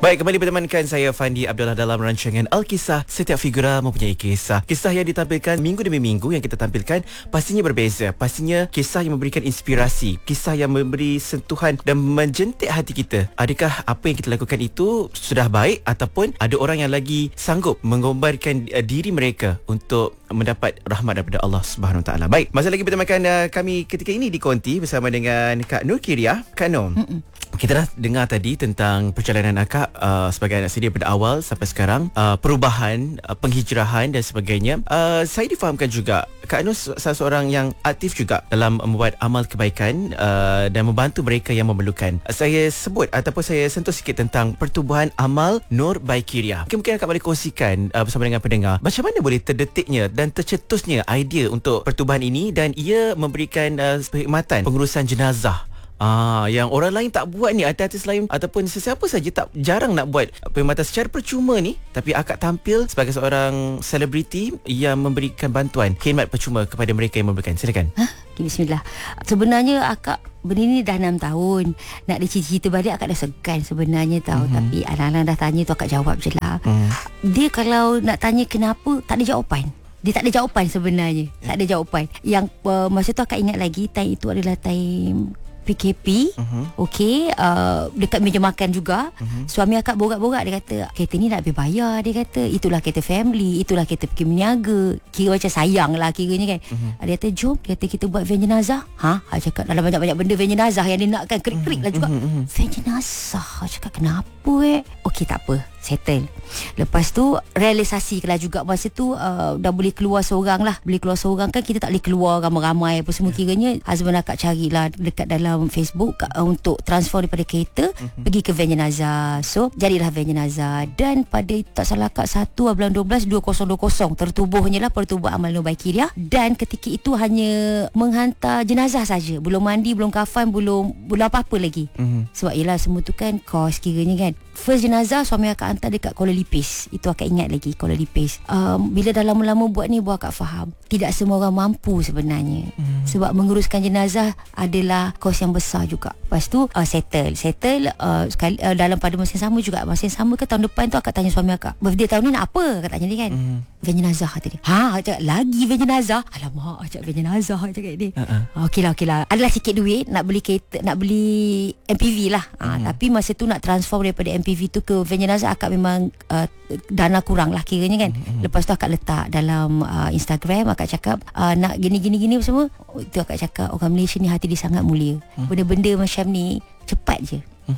Baik, kembali bertemankan saya Fandi Abdullah dalam rancangan Al-Kisah. Setiap figura mempunyai kisah. Kisah yang ditampilkan minggu demi minggu yang kita tampilkan pastinya berbeza. Pastinya kisah yang memberikan inspirasi, kisah yang memberi sentuhan dan menjentik hati kita. Adakah apa yang kita lakukan itu sudah baik ataupun ada orang yang lagi sanggup mengorbankan diri mereka untuk mendapat rahmat daripada Allah Subhanahu Wa Taala. Baik, masih lagi bertemankan kami ketika ini di Konti bersama dengan Kak Nur Kiriah. Kak Nur, kita dah dengar tadi tentang perjalanan akak sebagai anak sedia pada awal sampai sekarang, perubahan, penghijrahan dan sebagainya. Saya difahamkan juga Kak Nur salah seorang yang aktif juga dalam membuat amal kebaikan dan membantu mereka yang memerlukan. Saya sebut ataupun saya sentuh sikit tentang pertubuhan amal Nur by Kiriah. Mungkin akak boleh kongsikan bersama dengan pendengar macam mana boleh terdetiknya dan tercetusnya idea untuk pertubuhan ini, dan ia memberikan perkhidmatan pengurusan jenazah. Yang orang lain tak buat ni, artis lain ataupun sesiapa saja jarang nak buat perkhidmatan secara percuma ni, tapi akak tampil sebagai seorang selebriti yang memberikan bantuan khidmat percuma kepada mereka yang memerlukan. Silakan. Bismillah. Sebenarnya akak berdiri dah 6 tahun. Nak cerita balik akak dah segan sebenarnya tahu. Tapi alang-alang dah tanya tu akak jawab je lah. Dia kalau nak tanya kenapa, tak ada jawapan. Dia tak ada jawapan sebenarnya. Tak ada jawapan. Yang masa tu akak ingat lagi, time itu adalah time PKP. Okey, dekat meja makan juga. Suami akak borak-borak, dia kata kereta ni nak habis bayar. Dia kata itulah kereta family, itulah kereta pergi berniaga. Kira macam sayang lah kiranya kan. Dia kata jom, dia kata kita buat van jenazah. Dia cakap dalam banyak-banyak benda van jenazah yang dia nakkan, krik-krik lah juga. Van jenazah, dia cakap kenapa okey tak apa, settle. Lepas tu realisasi lah juga masa tu dah boleh keluar seorang lah. Boleh keluar seorang kan, kita tak boleh keluar ramai-ramai apa semua. Kiranya husband akak carilah dekat dalam Facebook untuk transfer daripada kereta pergi ke van jenazah. So jadilah van jenazah. Dan pada tak salah akak 1 bulan 12 2020 tertubuhnya lah pertubuhan amal Nur by Kiriah. Dan ketika itu hanya menghantar jenazah saja, belum mandi, belum kafan, belum apa-apa lagi. Sebab yelah semua tu kan kos kiranya kan. First jenazah suami akak hantar dekat Kuala Lipis. Itu akak ingat lagi, Kuala Lipis. Bila dah lama-lama buat ni, buat akak faham tidak semua orang mampu sebenarnya. Sebab menguruskan jenazah adalah kos yang besar juga. Lepas tu settle sekali, dalam pada masa yang sama juga. Masa yang sama ke tahun depan tu akak tanya suami akak, birthday tahun ni nak apa? Akak tanya dia kan. Van jenazah kata dia. Cakap lagi van jenazah. Alamak, cakap van jenazah, cakap dia. Okeylah. Adalah sikit duit nak beli kereta, nak beli MPV lah. Tapi masa tu nak transform daripada MPV tu ke van jenazah, akak memang dana kurang lah kiranya kan. Lepas tu akak letak dalam Instagram, akak cakap nak gini semua. Itu akak cakap orang Malaysia ni hati dia sangat mulia. Benda-benda macam ni cepat je.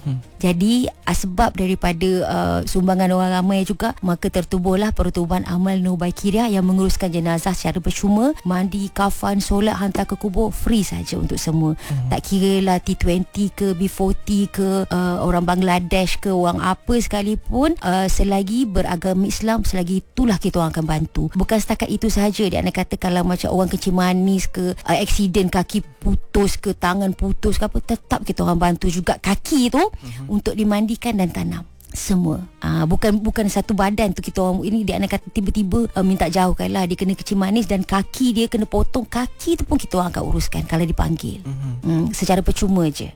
Jadi sebab daripada sumbangan orang ramai juga, maka tertubuhlah pertubuhan amal Nur by Kiriah yang menguruskan jenazah secara percuma. Mandi, kafan, solat, hantar ke kubur free saja untuk semua. Tak kira lah T20 ke B40 ke orang Bangladesh ke orang apa sekalipun, selagi beragama Islam, selagi itulah kita orang akan bantu. Bukan setakat itu sahaja. Dia nak kata kalau macam orang kencing manis ke, aksiden kaki putus ke, tangan putus ke apa, tetap kita orang bantu juga kaki tu untuk dimandikan dan tanam semua. Bukan satu badan tu kita orang ini. Dia nak kata tiba-tiba minta jauhkan lah, dia kena kencing manis dan kaki dia kena potong. Kaki tu pun kita orang akan uruskan kalau dipanggil. Secara percuma je.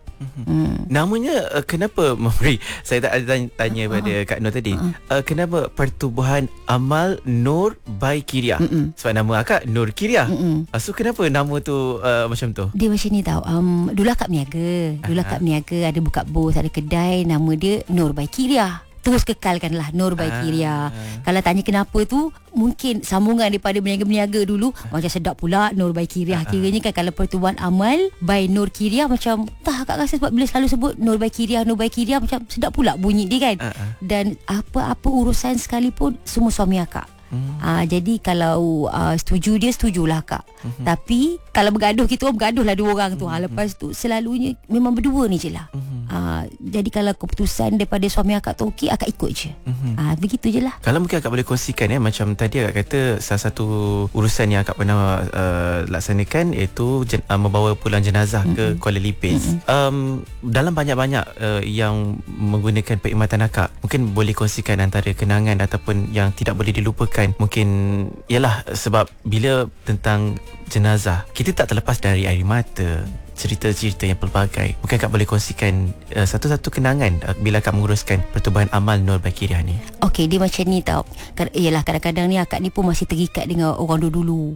Namanya kenapa memberi, saya tak ada tanya pada Kak Nur tadi, kenapa pertubuhan amal Nur by Kiriah? Sebab nama akak Nur Kiriah. So kenapa nama tu macam tu? Dia macam ni tau. Dulu akak berniaga, ada buka bos, ada kedai, nama dia Nur by Kiriah. Terus kekalkanlah Nur by Kiriah. Kalau tanya kenapa tu, mungkin sambungan daripada berniaga-berniaga dulu. Macam sedap pula Nur by Kiriah. Kiranya kan kalau pertubuhan amal by Nur Kiriah, macam tak, akak rasa sebab bila selalu sebut Nur by Kiriah macam sedap pula bunyi dia kan. Dan apa-apa urusan sekalipun semua suami akak. Jadi kalau setujulah kak. Tapi kalau bergaduh, kita orang bergaduh lah dua orang tu. Lepas tu selalunya memang berdua ni je lah. Jadi kalau keputusan daripada suami akak tu okey, akak ikut je. Begitu je lah. Kalau mungkin akak boleh kongsikan macam tadi akak kata salah satu urusan yang akak pernah laksanakan iaitu membawa pulang jenazah ke Kuala Lipis. Dalam banyak-banyak yang menggunakan perkhidmatan akak, mungkin boleh kongsikan antara kenangan ataupun yang tidak boleh dilupakan. Mungkin ialah sebab bila tentang jenazah, kita tak terlepas dari air mata. cerita-cerita yang pelbagai. Mungkin Kak boleh kongsikan satu-satu kenangan bila Kak menguruskan pertubuhan amal Nur Bakiriah ni. Okey, dia macam ni tau. Yalah, kadang-kadang ni akak ni pun masih terikat dengan orang dulu-dulu.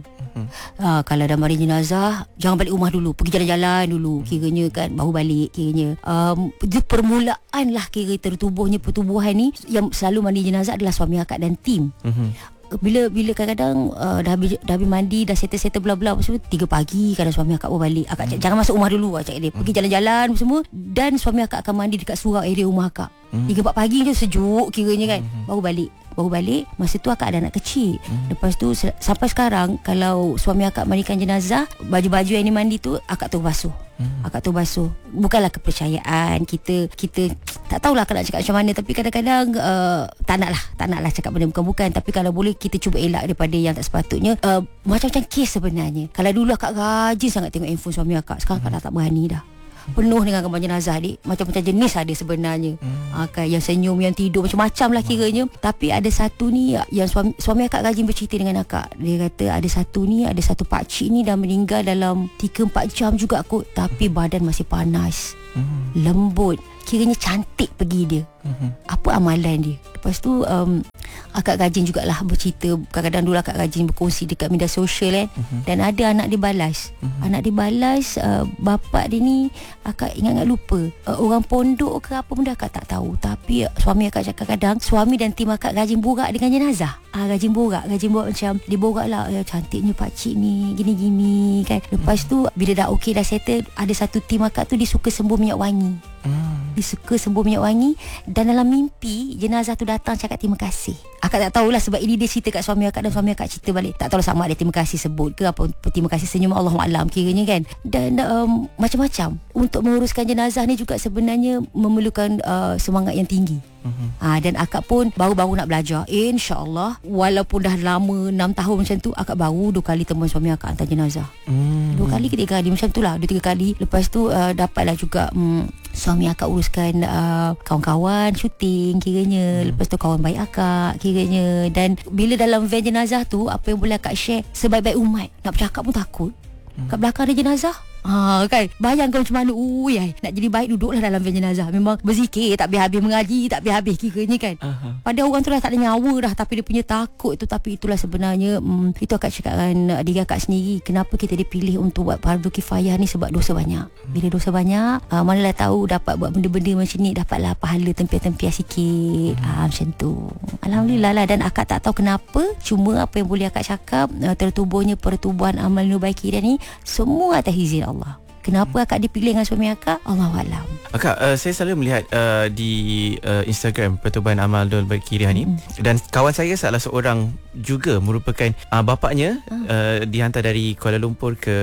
Kalau dah mari jenazah, jangan balik rumah dulu, pergi jalan-jalan dulu, kiranya kan, baru balik kiranya. Dia permulaan lah kira tertubuhnya pertubuhan ni. Yang selalu mandi jenazah adalah suami akak dan tim. Bila kadang-kadang dah habis mandi, dah settle bla-bla apa semua, 3 pagi kadang suami akak baru balik. Akak cakap, jangan masuk rumah dulu, akak cakap dia. Pergi jalan-jalan semua, dan suami akak akan mandi dekat surau area rumah akak. 3-4 pagi je, sejuk kiranya kan. Baru balik. Masa tu akak ada anak kecil. Lepas tu sampai sekarang, kalau suami akak mandikan jenazah, baju-baju yang dia mandi tu akak tu basuh. Akak tu basuh. Bukanlah kepercayaan kita tak tahulah akak nak cakap macam mana, tapi kadang-kadang tak naklah cakap benda bukan-bukan. Tapi kalau boleh kita cuba elak daripada yang tak sepatutnya. Macam-macam kes sebenarnya. Kalau dulu akak rajin sangat tengok handphone suami akak, sekarang akak dah tak berani dah. Penuh dengan gambar jenazah adik. Macam-macam jenis ada sebenarnya. Kan, yang senyum, yang tidur, macam-macam lah kiranya. Tapi ada satu ni yang suami akak rajin bercerita dengan akak. Dia kata ada satu pakcik ni dah meninggal dalam 3-4 jam juga kot, tapi badan masih panas, lembut, kiranya cantik pergi dia. Apa amalan dia? Lepas tu akak rajin jugalah bercerita. Kadang-kadang dulu akak rajin berkongsi dekat media sosial kan. Dan ada anak dia balas. Anak dia balas, bapak dia ni akak ingat lupa, orang pondok ke apa benda akak tak tahu. Tapi suami akak cakap kadang suami dan tim akak rajin borak dengan jenazah. Rajin borak macam dia borak lah, cantiknya pakcik ni, gini-gini kan. Lepas tu bila dah okey, dah settle, ada satu tim akak tu dia suka sembur minyak wangi. Dia suka sembur minyak wangi. Dan dalam mimpi jenazah tu datang cakap terima kasih. Akak tak tahulah, sebab ini dia cerita kat suami akak, dan suami akak cerita balik. Tak tahulah sama ada terima kasih sebut ke apa, terima kasih senyum, Allahualam kiranya kan. Dan macam-macam. Untuk menguruskan jenazah ni juga sebenarnya memerlukan semangat yang tinggi. Dan akak pun baru-baru nak belajar. InsyaAllah, walaupun dah lama 6 tahun macam tu, akak baru 2 kali temuan suami akak hantar jenazah. 2 kali ke 3 kali macam tu lah, 2-3 kali. Lepas tu dapatlah juga suami akak uruskan kawan-kawan syuting kiranya. Lepas tu kawan baik akak kiranya. Dan bila dalam van jenazah tu, apa yang boleh akak share, sebaik-baik umat nak bercakap pun takut. Kat belakang ada jenazah, kan, bayangkan macam mana. Nak jadi baik, duduklah dalam van jenazah. Memang berzikir tak habis-habis, mengaji tak habis-habis kiranya kan. Pada orang tu dah tak ada nyawa dah, tapi dia punya takut tu. Tapi itulah sebenarnya, itu akak cakap dengan diri akak sendiri, kenapa kita dipilih untuk buat fardu kifayah ni, sebab dosa banyak. Bila dosa banyak, manalah tahu dapat buat benda-benda macam ni, dapatlah pahala tempiah-tempiah sikit. Macam tu, alhamdulillah lah. Dan akak tak tahu kenapa, cuma apa yang boleh akak cakap, tertubuhnya pertubuhan amal Nur Bakiriah ni semua atas izin Allah. Kenapa akak dipilih dengan suami akak, Allahualam. Akak, saya selalu melihat di Instagram pertubuhan amal Nur Bakiriah ni, dan kawan saya salah seorang juga merupakan bapaknya dihantar dari Kuala Lumpur ke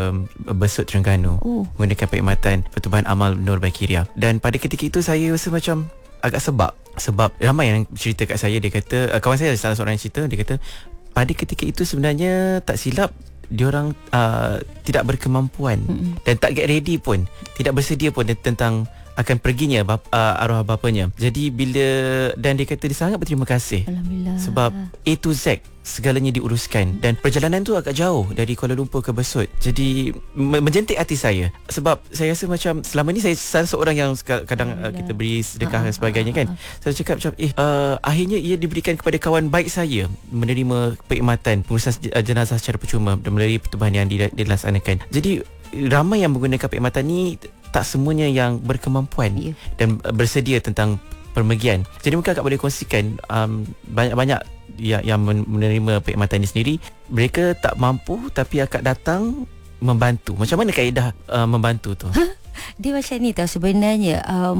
Besut, Terengganu menggunakan perkhidmatan pertubuhan amal Nur Bakiriah. Dan pada ketika itu saya rasa macam agak sebab ramai yang cerita kat saya. Dia kata, kawan saya salah seorang yang cerita, dia kata pada ketika itu sebenarnya tak silap diorang tidak berkemampuan dan tak get ready pun, tidak bersedia pun tentang akan perginya arwah bapanya. Jadi dan dia kata dia sangat berterima kasih, alhamdulillah, sebab A to Z segalanya diuruskan. Dan perjalanan tu agak jauh dari Kuala Lumpur ke Besut. Jadi menjentik hati saya, sebab saya rasa macam selama ni saya salah seorang yang kadang kita beri sedekah dan sebagainya kan. Saya cakap macam akhirnya ia diberikan kepada kawan baik saya menerima perkhidmatan pengurusan jenazah secara percuma melalui pertubuhan yang dilaksanakan. Jadi ramai yang menggunakan perkhidmatan ni, tak semuanya yang berkemampuan dan bersedia tentang permergian. Jadi mungkin akak boleh kongsikan banyak-banyak yang menerima perkhidmatan ini sendiri, mereka tak mampu tapi akak datang membantu. Macam mana kaedah membantu tu? Dia macam ni tau sebenarnya.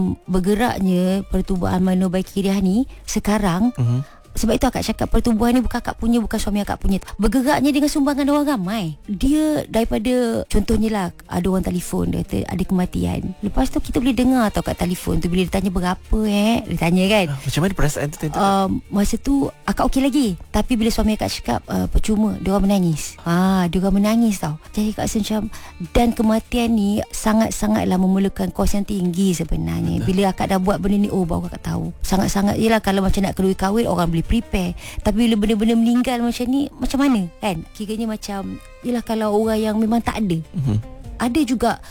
Bergeraknya pertubuhan amal Nur Bakiriah ni sekarang, sebab itu akak cakap pertubuhan ni bukan akak punya, bukan suami akak punya. Bergeraknya dengan sumbangan orang ramai. Dia daripada, contohnya lah, ada orang telefon, dia kata ada kematian. Lepas tu kita boleh dengar tau kat telefon tu, bila dia tanya berapa dia tanya kan. Macam mana perasaan tu? Masa tu akak okey lagi. Tapi bila suami akak cakap percuma, dia orang menangis. Dia orang menangis tau. Jadi akak rasa macam, dan kematian ni sangat-sangatlah memerlukan kos yang tinggi sebenarnya. Bila akak dah buat benda ni, baru akak tahu. Sangat-sangat, yelah kalau macam nak kedua kahwin, orang boleh prepare. Tapi bila benda-benda meninggal macam ni, macam mana kan? Kiranya macam, yelah kalau orang yang memang tak ada. Ada juga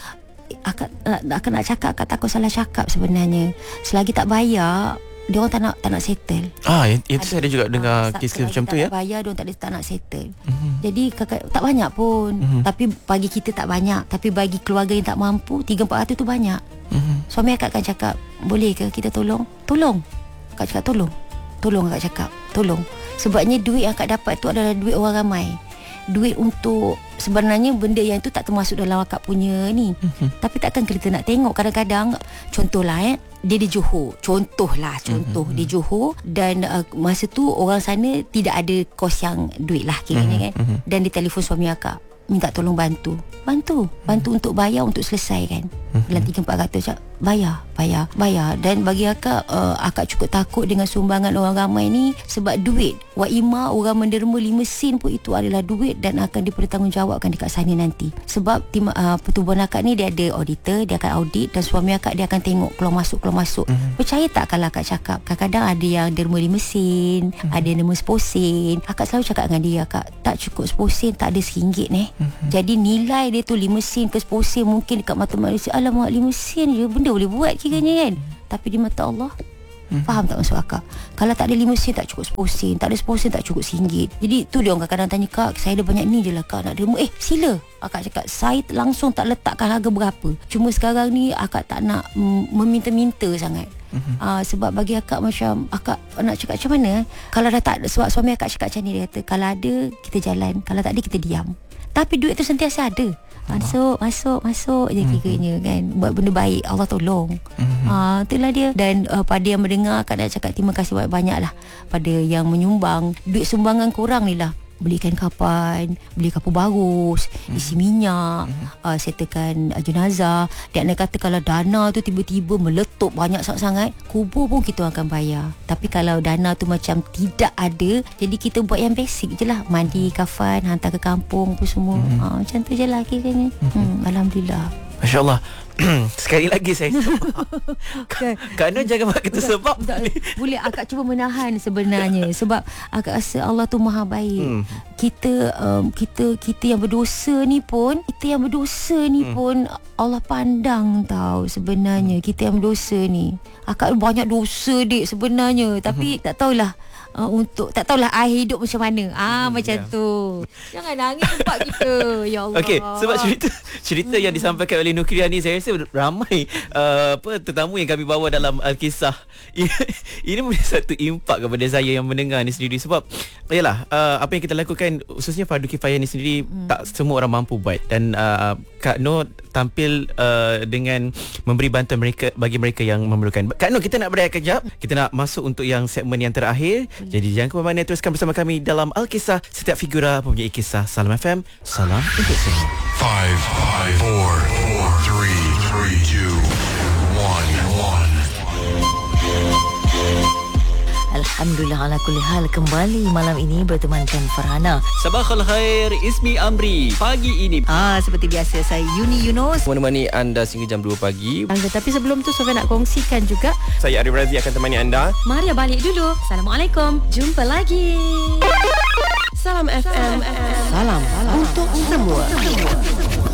akak nak cakap, akak takut salah cakap sebenarnya. Selagi tak bayar, dia orang tak nak settle. Itu saya ada juga dengar kes macam tu ya. Tak bayar, dia orang tak nak settle. Jadi kakak tak banyak pun. Tapi bagi kita tak banyak, tapi bagi keluarga yang tak mampu 300-400 tu banyak. Suami akak akan cakap, boleh ke kita tolong? Tolong. Akak cakap tolong akak cakap, tolong. Sebabnya duit yang akak dapat tu adalah duit orang ramai. Duit untuk, sebenarnya benda yang itu tak termasuk dalam akak punya ni. Tapi takkan kita nak tengok kadang-kadang, contohlah dia di Johor. Contoh di Johor. Dan masa tu orang sana tidak ada kos yang duit lah kiranya kan. Dan dia telefon suami akak, minta tolong bantu untuk bayar, untuk selesai kan. Dalam 300-400 cak, bayar. Dan bagi akak, akak cukup takut dengan sumbangan orang ramai ni. Sebab duit Waimah, orang menderma 5 sen pun itu adalah duit dan akan dipertanggungjawabkan dekat sana nanti. Sebab pertubuhan akak ni dia ada auditor, dia akan audit, dan suami akak dia akan tengok keluar masuk. Percaya tak kalau akak cakap, kadang-kadang ada yang derma 5 sen, ada yang derma 10 sen. Akak selalu cakap dengan dia, akak tak cukup 10 sen, tak ada RM1 Jadi nilai dia tu 5 sen ke 10 sen mungkin dekat mata manusia, alamak 5 sen je benda boleh buat kiranya kan. Tapi di mata Allah, faham tak maksud akak? Kalau tak ada 5 sen tak cukup 10 sen, tak ada 10 sen tak cukup RM1. Jadi tu dia orang kadang-kadang tanya, kak saya ada banyak ni je lah kak nak derma. Sila. Akak cakap saya langsung tak letakkan harga berapa. Cuma sekarang ni akak tak nak meminta-minta sangat. Sebab bagi akak macam, akak nak cakap macam mana, kalau dah tak, sebab suami akak cakap macam ni, dia kata kalau ada kita jalan, kalau tak ada kita diam. Tapi duit tu sentiasa ada. Masuk je kiranya kan. Buat benda baik, Allah tolong. Itulah dia. Dan pada yang mendengar, akak nak cakap terima kasih banyak-banyak lah pada yang menyumbang. Duit sumbangan korang ni lah, belikan kapal, beli kapal bagus, isi minyak, settlekan jenazah. Dan anda kata kalau dana tu tiba-tiba meletup banyak sangat-sangat, kubur pun kita akan bayar. Tapi kalau dana tu macam tidak ada, jadi kita buat yang basic je lah, mandi, kafan, hantar ke kampung apa semua. Macam tu je lah kiranya. Alhamdulillah. Masya Allah. Sekali lagi saya Kak Nur jangan buat kita sebab boleh akak cuba menahan sebenarnya. Sebab akak rasa Allah tu maha baik. Kita yang berdosa ni pun, Allah pandang tau sebenarnya. Kita yang berdosa ni, akak banyak dosa dik sebenarnya. Tapi tak tahulah tak tahulah akhir hidup macam mana. Macam tu. Jangan nangis tempat kita. Ya Allah. Okey, sebab cerita yang disampaikan oleh Nukria ni, saya rasa ramai tetamu yang kami bawa dalam Alkisah. Ini memberi satu impak kepada saya yang mendengar ni sendiri. Sebab yalah, apa yang kita lakukan khususnya fardu kifayah ni sendiri, tak semua orang mampu buat. Dan Kak Nur tampil dengan memberi bantuan bagi mereka yang memerlukan. Kak Nur, kita nak berehat kejap. Kita nak masuk untuk yang segmen yang terakhir. Jadi jangan ke mana-mana, teruskan bersama kami dalam Alkisah. Setiap figura mempunyai kisah. Salam FM, salam untuk semua. 5, 4, 3, 2, 1. Alhamdulillah ala kulli hal, kembali malam ini bertemankan Farhana. Sabakhul khair, Ismi Amri. Pagi ini seperti biasa saya Yuni Yunus menemani anda sehingga jam 2 pagi. Tapi sebelum tu Sofia nak kongsikan juga. Saya Arif Razi akan temani anda. Maria balik dulu. Assalamualaikum. Jumpa lagi. Salam FM. Salam untuk semua.